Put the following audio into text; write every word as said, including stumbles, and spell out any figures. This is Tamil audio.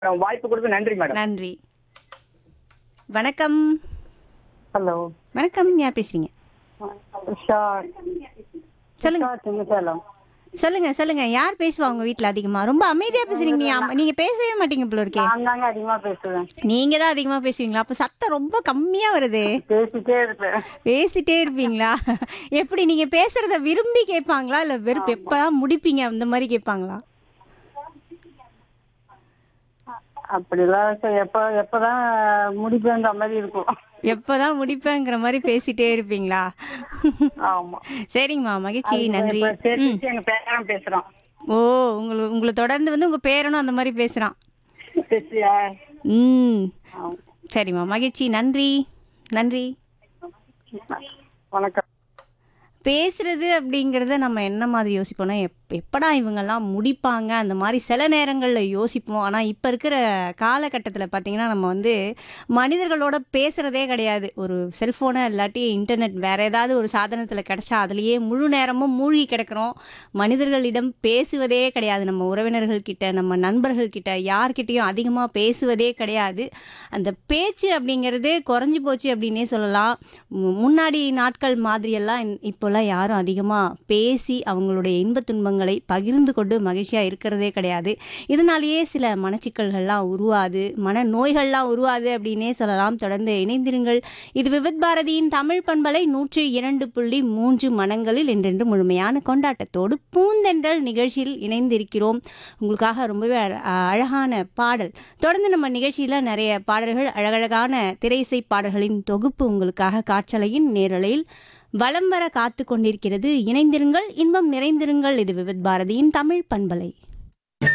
வாய்ப்பு கொடுத்து நன்றி மேடம். நன்றி. வணக்கம். ஹலோ. வணக்கம். யார் பேசுறீங்க? உஷா. சொல்லுங்க. உஷா சின்னசேலம். சொல்லுங்க சொல்லுங்க. யார் பேசுவா உங்க வீட்ல அதிகமா? ரொம்ப அமைதியா பேசுறீங்க. நீ அம- நீங்க பேசவே மாட்டீங்க போல இருக்கே. நான் தாங்க அதிகமா பேசுவேன். நீங்க தான் அதிகமா பேசுவீங்களா? அப்ப சத்தம் ரொம்ப கம்மியா வருதே. பேசிட்டே இருப்பேன். பேசிட்டே இருப்பீங்களா? எப்படி நீங்க பேசுறத விரும்பி கேட்பாங்களா இல்ல வெறும் எப்பதான் முடிப்பீங்க அந்த மாதிரி கேட்பாங்களா? அப்படிலாம் ச- எப்ப எப்பதான் முடிப்பேங்கிற மாதிரி இருக்கும். எப்பதான் முடிப்பேங்கிற மாதிரி பேசிட்டே இருப்பீங்களா? ஆமா. சரிங்கம்மா, மகிழ்ச்சி, நன்றி. இப்ப பேசிட்டு எங்க பேரன் பேசுறோம். ஓ, உங்களை உங்களை தொடர்ந்து வந்து உங்க பேரனும் அந்த மாதிரி பேசுறான். பேசியா? ம், ஆமா. சரிம்மா, மகிழ்ச்சி, நன்றி. நன்றி. வணக்கம். பேசுறது அப்படிங்கிறத நம்ம என்ன மாதிரி யோசிப்போம்னா எப் எப்படா இவங்கெல்லாம் முடிப்பாங்க அந்த மாதிரி சில நேரங்களில் யோசிப்போம். ஆனால் இப்போ இருக்கிற காலகட்டத்தில் பார்த்திங்கன்னா நம்ம வந்து மனிதர்களோட பேசுகிறதே கிடையாது. ஒரு செல்ஃபோனை இல்லாட்டி இன்டர்நெட் வேறு ஏதாவது ஒரு சாதனத்தில் கிடச்சா அதுலேயே முழு நேரமும் மூழ்கி கிடக்கிறோம். மனிதர்களிடம் பேசுவதே கிடையாது. நம்ம உறவினர்கள்கிட்ட, நம்ம நண்பர்கள்கிட்ட யார்கிட்டையும் அதிகமாக பேசுவதே கிடையாது. அந்த பேச்சு அப்படிங்கிறது குறைஞ்சி போச்சு அப்படின்னே சொல்லலாம். மு- முன்னாடி நாட்கள் மாதிரியெல்லாம் இந்- இப்போல்லாம் யாரும் அதிகமாக பேசி அவங்களுடைய இன்பத் துன்பங்களை பகிர்ந்து கொண்டு மகிழ்ச்சியாக இருக்கிறதே கிடையாது. இதனாலேயே சில மனச்சிக்கல்கள்லாம் உருவாது, மன நோய்கள்லாம் உருவாது அப்படின்னே சொல்லலாம். தொடர்ந்து இணைந்திருங்கள். இது விவித் பாரதியின் தமிழ் பண்பலை நூற்றி இரண்டு புள்ளி மூன்று மனங்களில் என்றென்று முழுமையான கொண்டாட்டத்தோடு பூந்தென்றல் நிகழ்ச்சியில் இணைந்திருக்கிறோம். உங்களுக்காக ரொம்பவே அழ- அழகான பாடல். தொடர்ந்து நம்ம நிகழ்ச்சியில் நிறைய பாடல்கள், அழகழகான திரையிசை பாடல்களின் தொகுப்பு உங்களுக்காக காற்றலையின் நேரலையில் வலம் வர காத்து கொண்டிருக்கிறது. இணைந்திருங்கள், இன்பம் நிறைந்திருங்கள். இது விவித் பாரதியின் தமிழ் பண்பலை.